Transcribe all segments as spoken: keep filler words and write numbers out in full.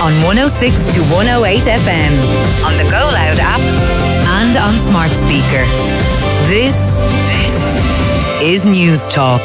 on one oh six to one oh eight F M, on the Go Loud app and on smart speaker. This, this is News Talk.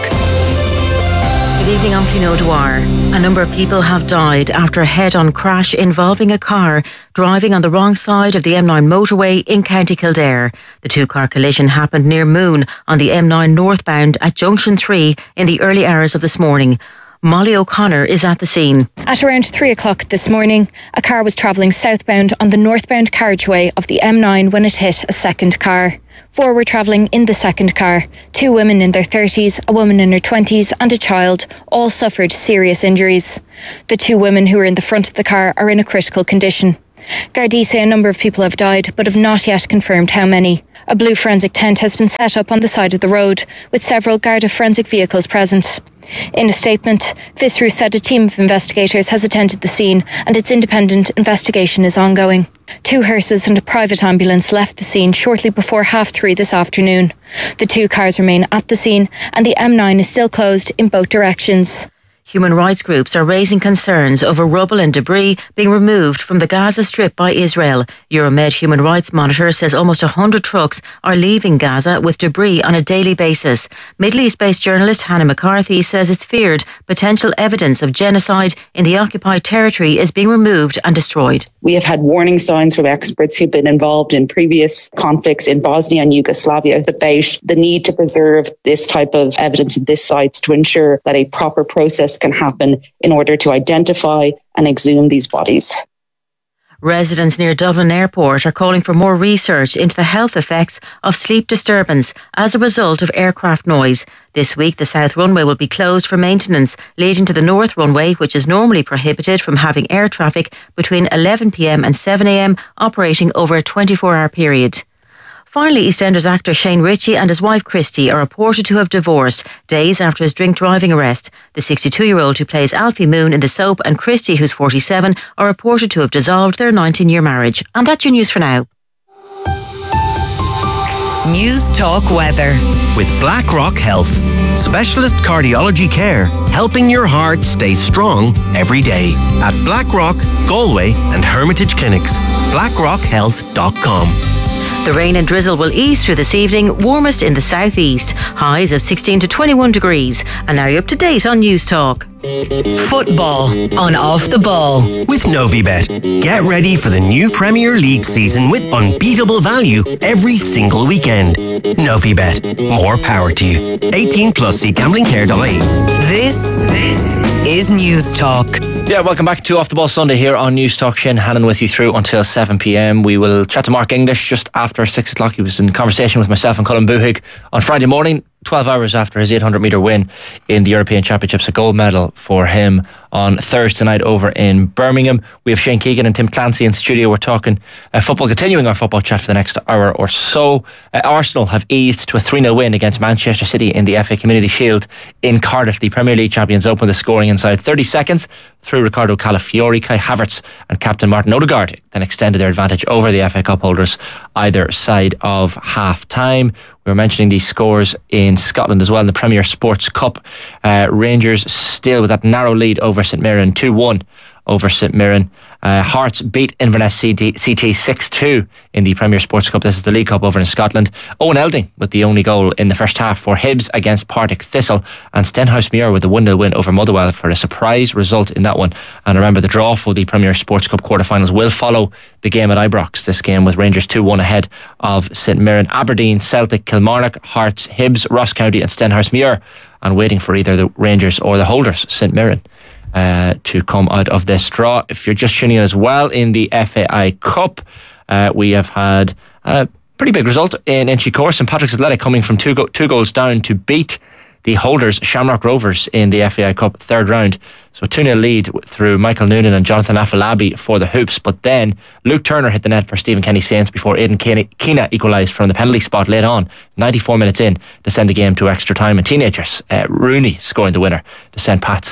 Good evening, I'm Fiona O'Dwyer. A number of people have died after a head-on crash involving a car driving on the wrong side of the M nine motorway in County Kildare. The two-car collision happened near Moon on the M nine northbound at Junction three in the early hours of this morning. Molly O'Connor is at the scene. At around three o'clock this morning, a car was travelling southbound on the northbound carriageway of the M nine when it hit a second car. Four were travelling in the second car. Two women in their thirties, a woman in her twenties and a child all suffered serious injuries. The two women who were in the front of the car are in a critical condition. Gardaí say a number of people have died but have not yet confirmed how many. A blue forensic tent has been set up on the side of the road with several Garda forensic vehicles present. In a statement, FISRU said a team of investigators has attended the scene and its independent investigation is ongoing. Two hearses and a private ambulance left the scene shortly before half three this afternoon. The two cars remain at the scene and the M nine is still closed in both directions. Human rights groups are raising concerns over rubble and debris being removed from the Gaza Strip by Israel. Euromed Human Rights Monitor says almost one hundred trucks are leaving Gaza with debris on a daily basis. Middle East-based journalist Hannah McCarthy says it's feared potential evidence of genocide in the occupied territory is being removed and destroyed. We have had warning signs from experts who've been involved in previous conflicts in Bosnia and Yugoslavia about the need to preserve this type of evidence at these sites to ensure that a proper process can happen in order to identify and exhume these bodies. Residents near Dublin Airport are calling for more research into the health effects of sleep disturbance as a result of aircraft noise. This week, the south runway will be closed for maintenance, leading to the north runway, which is normally prohibited from having air traffic between eleven p.m. and seven a.m, operating over a twenty-four hour period. Finally, EastEnders actor Shane Ritchie and his wife Christy are reported to have divorced days after his drink driving arrest. The sixty-two-year-old who plays Alfie Moon in the soap and Christy, who's forty-seven, are reported to have dissolved their nineteen-year marriage. And that's your news for now. News Talk Weather. With BlackRock Health. Specialist cardiology care, helping your heart stay strong every day. At BlackRock, Galway and Hermitage Clinics. blackrock health dot com. The rain and drizzle will ease through this evening, warmest in the southeast. Highs of sixteen to twenty-one degrees. And now you're up to date on News Talk. Football on Off the Ball. With Novibet. Get ready for the new Premier League season with unbeatable value every single weekend. Novibet. More power to you. eighteen plus, see gambling care dot I E. This, this is News Talk. Yeah, welcome back to Off the Ball Sunday here on News Talk. Shane Hannon with you through until seven p.m. We will chat to Mark English just after six o'clock. He was in conversation with myself and Colin Buhig on Friday morning, twelve hours after his eight hundred metre win in the European Championships. A gold medal for him on Thursday night over in Birmingham. We have Shane Keegan and Tim Clancy in studio. We're talking uh, football, continuing our football chat for the next hour or so. Uh, Arsenal have eased to a three nil win against Manchester City in the F A Community Shield in Cardiff. The Premier League champions opened the scoring inside thirty seconds through Ricardo Calafiori. Kai Havertz and captain Martin Odegaard then extended their advantage over the F A Cup holders either side of half time. We were mentioning these scores in Scotland as well in the Premier Sports Cup. Uh, Rangers still with that narrow lead over St Mirren, two one over St Mirren. Uh, Hearts beat Inverness C T six two in the Premier Sports Cup. This is the League Cup over in Scotland. Owen Elding with the only goal in the first half for Hibs against Partick Thistle, and Stenhousemuir with the one nil win over Motherwell for a surprise result in that one. And remember, the draw for the Premier Sports Cup quarterfinals will follow the game at Ibrox. This game with Rangers two one ahead of St Mirren. Aberdeen, Celtic, Kilmarnock, Hearts, Hibs, Ross County and Stenhousemuir, and waiting for either the Rangers or the holders, St Mirren, Uh, to come out of this draw. If you're just tuning in as well, in the F A I Cup, uh, we have had a pretty big result in Inchicore. St Patrick's Athletic coming from two, go- two goals down to beat the holders, Shamrock Rovers, in the F A I Cup third round. So two nil lead through Michael Noonan and Jonathan Afolabi for the Hoops. But then Luke Turner hit the net for Stephen Kenny Saints before Aidan Keena equalised from the penalty spot late on, ninety-four minutes in, to send the game to extra time. And teenagers, uh, Rooney scoring the winner to send Pats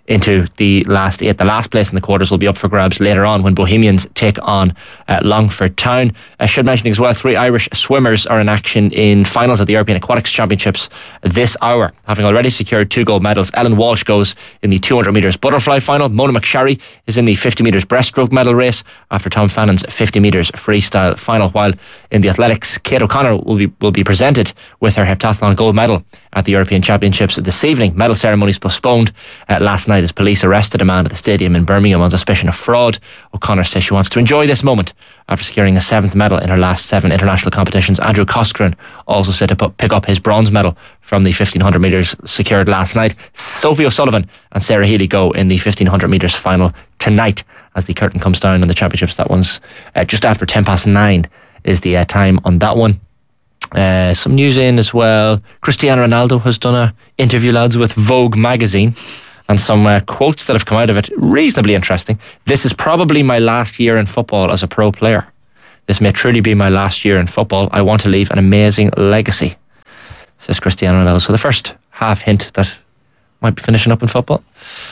into the last eight. The last place in the quarters will be up for grabs later on when Bohemians take on uh, Longford Town. I should mention as well, three Irish swimmers are in action in finals at the European Aquatics Championships this hour, having already secured two gold medals. Ellen Walsh goes in the two hundred metres butterfly final. Mona McSharry is in the fifty metres breaststroke medal race after Tom Fannon's fifty metres freestyle final, while in the athletics, Kate O'Connor will be will be presented with her heptathlon gold medal at the European Championships this evening. Medal ceremonies postponed uh, last night as police arrested a man at the stadium in Birmingham on suspicion of fraud. O'Connor says she wants to enjoy this moment after securing a seventh medal in her last seven international competitions. Andrew Coscoran also said to put, pick up his bronze medal from the fifteen hundred metres secured last night. Sophie O'Sullivan and Sarah Healy go in the fifteen hundred metres final tonight as the curtain comes down on the championships. That one's uh, just after ten past nine is the uh, time on that one. Uh, some news in as well. Cristiano Ronaldo has done a interview, lads, with Vogue magazine, and some uh, quotes that have come out of it reasonably interesting. This is probably my last year in football as a pro player. This may truly be my last year in football. I want to leave an amazing legacy, says Cristiano Ronaldo. So the first half hint that might be finishing up in football.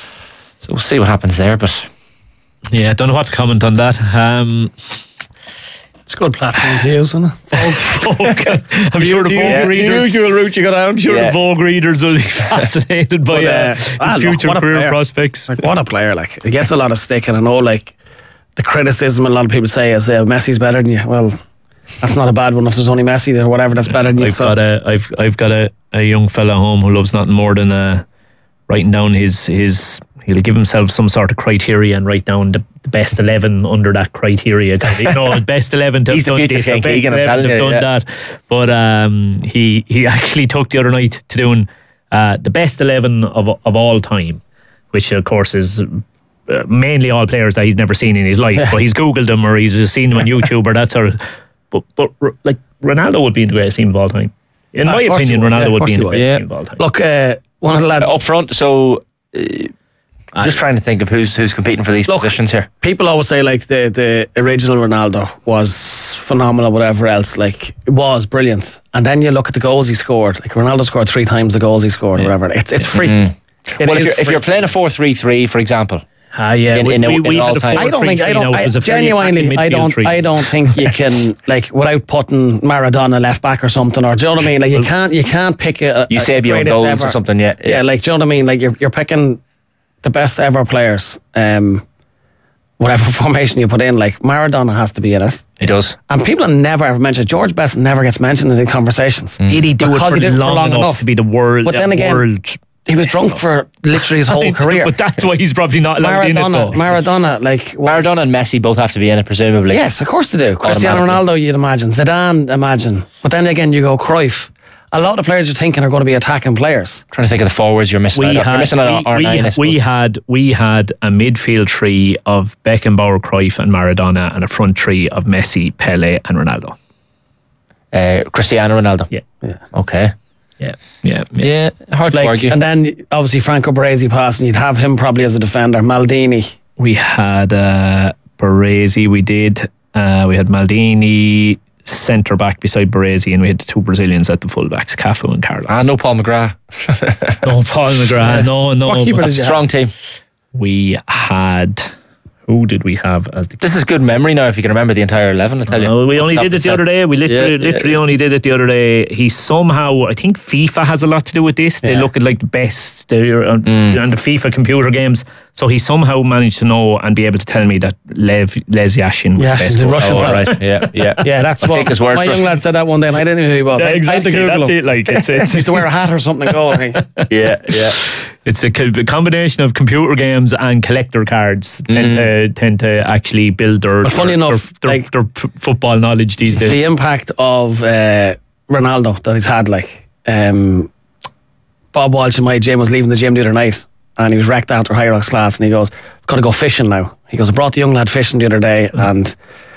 So we'll see what happens there. But yeah, I don't know what to comment on that. Um, It's a good platform to use, isn't it? Vogue. Vogue. I'm sure the Vogue yeah, readers. The usual route you go down. I'm sure yeah. the Vogue readers will be fascinated by but, uh, uh, ah, his future look, career player. prospects. Like, what a player! Like, he gets a lot of stick, and I know, like, the criticism a lot of people say is uh, Messi's better than you. Well, that's not a bad one if there's only Messi or whatever that's better than you. I've so. got a, I've, I've got a, a young fella at home who loves nothing more than uh, writing down his his. He'll give himself some sort of criteria and write down the, the best eleven under that criteria. You know, best eleven to have done this, or best eleven to have done that. But um, he he actually took the other night to doing uh, the best eleven of of all time, which of course is uh, mainly all players that he's never seen in his life. But he's Googled them or he's just seen them on YouTube or that sort of. But but like Ronaldo would be in the greatest team of all time. In uh, my opinion, would, Ronaldo yeah, would be in the would. greatest yeah. team of all time. Look, uh, one of the lads uh, up front. So. Uh, I'm just trying to think of who's who's competing for these Look, positions here. People always say like the, the original Ronaldo was phenomenal, whatever else. Like, it was brilliant. And then you look at the goals he scored. Like, Ronaldo scored three times the goals he scored, yeah. or whatever. It's it's free. Mm-hmm. It well, if you're, if you're playing a four three three, for example. Ah, yeah, in, we, in a, we, in we had a I don't think I don't I, genuinely I don't three. I don't think you can like without putting Maradona left back or something, or do you know what I mean? Like, you can't you can't pick a, a you say beyond goals ever. Or something, yeah, yeah. Yeah, like, do you know what I mean? Like, you're you're picking the best ever players, um, whatever formation you put in. Like, Maradona has to be in it. He does. And people never ever mention George Best. Never gets mentioned in the conversations. Mm. Did he do because it for, he did long, for long enough, enough to be the world? But then again, world he was drunk for literally his whole career. But that's why he's probably not allowed Maradona, in it, though. Maradona, like was, Maradona and Messi both have to be in it, presumably. Yes, of course they do. Cristiano Ronaldo, you'd imagine. Zidane, imagine. But then again, you go Cruyff. A lot of players you're thinking are going to be attacking players. I'm trying to think of the forwards you're missing. We out. had, you're missing we, on R nine. We, we had we had a midfield three of Beckenbauer, Cruyff, and Maradona, and a front three of Messi, Pele, and Ronaldo. Uh, Cristiano Ronaldo. Yeah. Yeah. Okay. Yeah. Yeah. Yeah. yeah hard like, to argue. And then obviously Franco Baresi passing. You'd have him probably as a defender. Maldini. We had uh, Baresi. We did. Uh, we had Maldini centre back beside Baresi, and we had the two Brazilians at the fullbacks, Cafu and Carlos. Ah, no Paul McGrath. no Paul McGrath. No, no. What keeper did you strong have? team. We had. Who did we have as the? This is good memory now. If you can remember the entire eleven, I tell you. Uh, we only did it the other day. We literally, yeah, literally yeah. only did it the other day. He somehow, I think FIFA has a lot to do with this. They yeah. look at like the best they're on, mm. on the FIFA computer games. So he somehow managed to know and be able to tell me that Lev Les Yashin was yeah, the best. The Russian oh, right. Yeah, yeah, yeah. That's I'll what take his word my young lad said that one day, and I didn't know who he was. Yeah, I, exactly. I That's him. it. Like it's, it's he used to wear a hat or something. Go, I think. Yeah, yeah. It's a, co- a combination of computer games and collector cards tend mm. to tend to actually build their, well, funny their, enough, their, like, their, their football knowledge these days. The impact of uh, Ronaldo that he's had, like um, Bob Walsh in my gym was leaving the gym the other night, and he was wrecked after High Rocks class, and he goes, "I've got to go fishing now." He goes, "I brought the young lad fishing the other day, mm. and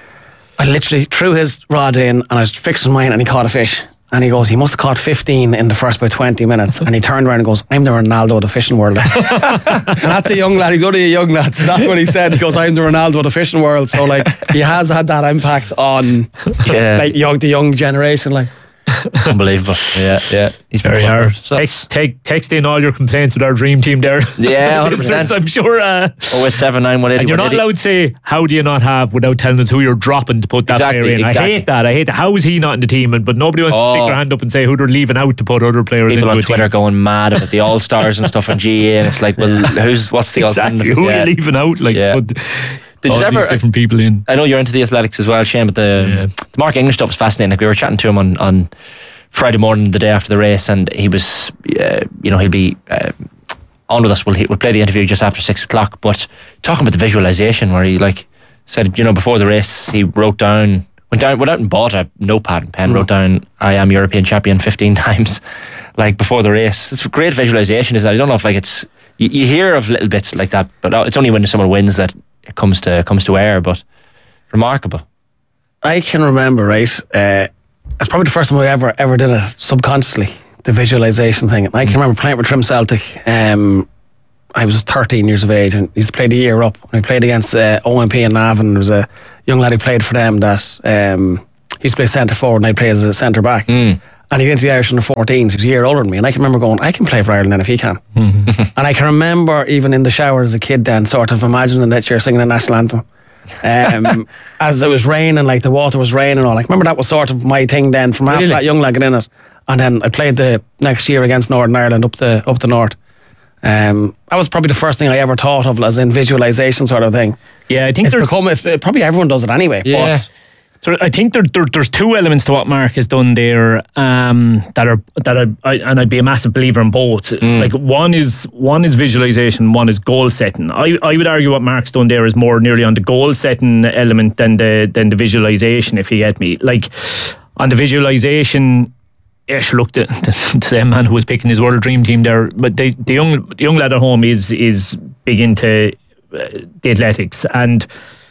I literally threw his rod in, and I was fixing mine, and he caught a fish." And he goes, he must have caught fifteen in the first about twenty minutes. And he turned around and goes, "I'm the Ronaldo of the fishing world." And that's a young lad. He's only a young lad. So that's what he said. He goes, "I'm the Ronaldo of the fishing world." So like, he has had that impact on yeah. like young, the young generation. Like, Unbelievable. Yeah, yeah. He's Very hard. So Text, take, text in all your complaints with our dream team there. Yeah, one hundred percent. I'm sure. Uh, oh, it's seven nine one eight. and you're not allowed to say, how do you not have, without telling us who you're dropping to put that Exactly, player in. exactly. I hate that. I hate that. How is he not in the team? And But nobody wants Oh. to stick their hand up and say who they're leaving out to put other players People into on a Twitter team. going mad about the All Stars and stuff on G A A, and it's like, well, who's what's the Exactly. alternative? Who Yeah. are you leaving out? Like, Yeah. put Did all you these ever- different people in. I know you're into the athletics as well, Shane, but the, Yeah. the Mark English stuff was fascinating. Like, we were chatting to him on, on Friday morning, the day after the race, and he was, uh, you know, he'll be uh, on with us. We'll, we'll play the interview just after six o'clock. But talking about the visualization, where he like said, you know, before the race, he wrote down, went down, went out and bought a notepad and pen, mm. wrote down, "I am European champion" fifteen times, like before the race. It's a great visualization, isn't it? I don't know if like it's you, you hear of little bits like that, but it's only when someone wins that it comes to comes to air. But remarkable. I can remember, right? Uh, it's probably the first time I ever ever did it subconsciously, the visualization thing. And I can remember playing with Trim Celtic. Um, I was thirteen years of age and used to play the year up. I played against uh, O M P and Navan. There was a young lad who played for them that um, used to play centre forward, and I played as a centre back. Mm. And he went to the Irish under fourteens. He was a year older than me, and I can remember going, I can play for Ireland then if he can. Mm-hmm. And I can remember even in the shower as a kid then, sort of imagining that you're singing the national anthem. Um, as it was raining, like the water was raining and all. Like, remember that was sort of my thing then from after Really? that young lad got in it. And then I played the next year against Northern Ireland up the up the north. Um, that was probably the first thing I ever thought of as in visualisation sort of thing. Yeah, I think It's there's become, it's, probably everyone does it anyway. Yeah. But So I think there, there there's two elements to what Mark has done there um, that are that are, I, and I'd be a massive believer in both. Mm. Like one is one is visualization, one is goal setting. I, I would argue what Mark's done there is more nearly on the goal setting element than the than the visualization. If you get me, like on the visualization. Yeah, sure, look, the, the, the same man who was picking his World Dream Team there, but the, the young the young lad at home is is big into uh, the athletics, and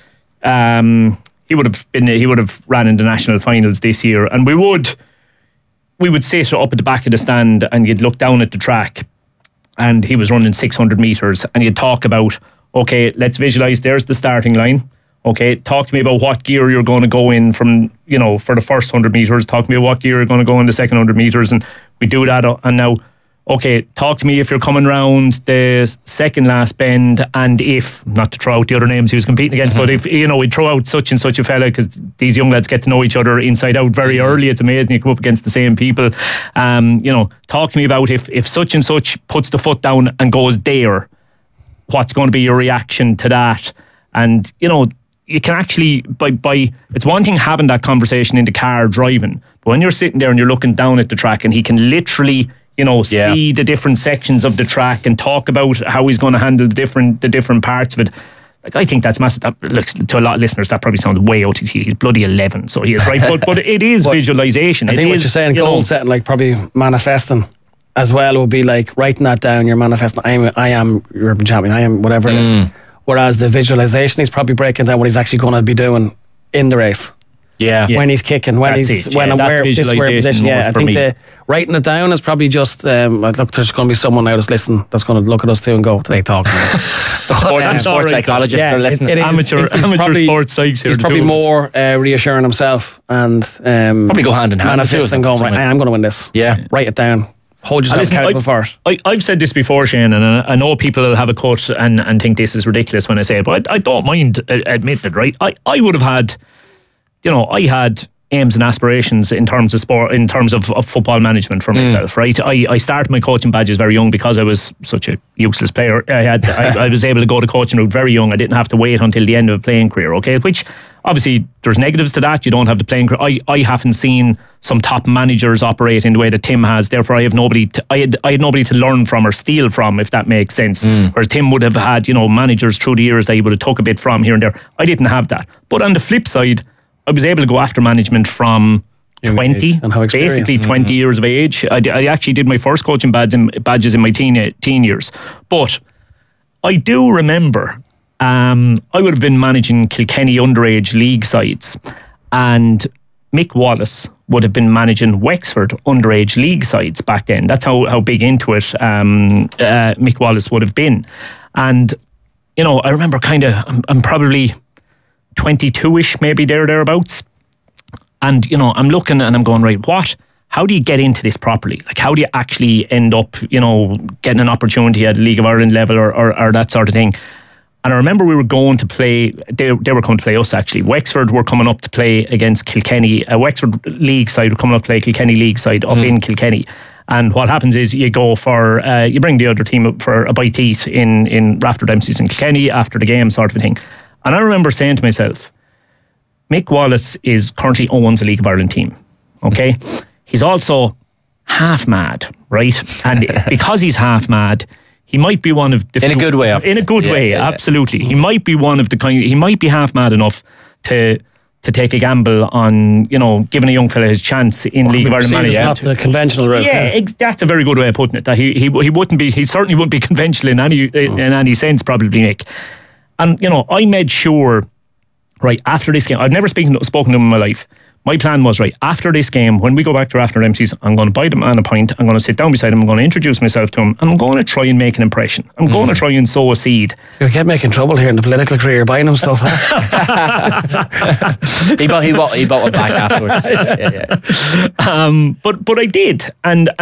um. He would have been. He would have ran in the national finals this year, and we would, we would sit up at the back of the stand, and you'd look down at the track, and he was running six hundred meters, and you'd talk about, okay, let's visualize. There's the starting line. Okay, talk to me about what gear you're going to go in from, you know, for the first hundred meters. Talk to me about what gear you're going to go in the second hundred meters, and we do that. And now, okay, talk to me if you're coming round the second last bend, and if, not to throw out the other names he was competing against, mm-hmm. but if, you know, we'd throw out such and such a fella, because these young lads get to know each other inside out very mm-hmm. early. It's amazing you come up against the same people. Um, you know, talk to me about if, if such and such puts the foot down and goes there, what's going to be your reaction to that? And, you know, you can actually, by, by it's one thing having that conversation in the car driving, but when you're sitting there and you're looking down at the track and he can literally, you know, yeah. see the different sections of the track and talk about how he's going to handle the different the different parts of it. Like, I think that's massive. That, look, to a lot of listeners, that probably sounds way out. He's, he's bloody eleven, so he is right. But but it is but visualization. I think it what is, you're saying, you goal know, setting, like probably manifesting as well, would be like writing that down. You're manifesting. I am, I am European champion. I am whatever mm. it is. Whereas the visualization, he's probably breaking down what he's actually going to be doing in the race. Yeah. When he's kicking, when That's he's it, when yeah. I'm That's where this is where position. Yeah, I think me. the writing it down is probably just um, like, look, there's going to be someone now that's listening that's going to look at us too and go, "Today talking." Sport, um, sports psychologist yeah, for listening. it, it is, amateur he's amateur probably, sports psychs here. He's probably more uh, reassuring himself and um, probably go hand in hand. manifesting, going, right, I am going to win this. Yeah, write it down. Hold yourself listen, accountable I, for it. I, I've said this before, Shane, and I, I know people will have a cut and, and think this is ridiculous when I say it, but I, I don't mind admitting it, right? I, I would have had, you know, I had aims and aspirations in terms of sport, in terms of, of football management for myself, mm. right? I, I started my coaching badges very young because I was such a useless player. I had I, I was able to go to coaching route very young. I didn't have to wait until the end of a playing career, okay? Which, obviously, there's negatives to that. You don't have the playing career. I, I haven't seen some top managers operate in the way that Tim has. Therefore, I have nobody to, I had I had nobody to learn from or steal from, if that makes sense. Mm. Whereas Tim would have had, you know, managers through the years that he would have took a bit from here and there. I didn't have that. But on the flip side, I was able to go after management from Young twenty, basically mm-hmm. twenty years of age. I, I actually did my first coaching badges in, badges in my teen, teen years. But I do remember um, I would have been managing Kilkenny underage league sides, and Mick Wallace would have been managing Wexford underage league sides back then. That's how, how big into it um, uh, Mick Wallace would have been. And, you know, I remember kind of, I'm, I'm probably twenty-two-ish, maybe there, thereabouts. And, you know, I'm looking and I'm going, right, what how do you get into this properly? Like, how do you actually end up, you know, getting an opportunity at the League of Ireland level or, or, or that sort of thing? And I remember we were going to play, they, they were coming to play us actually. Wexford were coming up to play against Kilkenny. A Wexford League side were coming up to play Kilkenny League side up mm. in Kilkenny. And what happens is you go for, uh, you bring the other team up for a bite to eat in, in Rafter Dempsey's in Kilkenny after the game sort of a thing. And I remember saying to myself, Mick Wallace is currently owns a League of Ireland team. Okay? He's also half mad, right? And because he's half mad, he might be one of the... In a good way. In a good yeah, way, yeah, absolutely. Yeah. He might be one of the kind... He might be half mad enough to to take a gamble on, you know, giving a young fella his chance in Well, League of Ireland manager. Not the conventional route. Yeah, Yeah, ex- that's a very good way of putting it. That he he he wouldn't be... He certainly wouldn't be conventional in any in any sense, probably, Nick. And, you know, I made sure, right, after this game... I've never spoken to, spoken to him in my life. My plan was, right, after this game, when we go back to Rafter Dempsey's, I'm going to buy the man a pint, I'm going to sit down beside him, I'm going to introduce myself to him, and I'm going to try and make an impression. I'm mm. going to try and sow a seed. You get making trouble here in the political career, buying him stuff. Huh? he, bought, he, bought, he bought one back afterwards. yeah, yeah. Um, but, but I did, and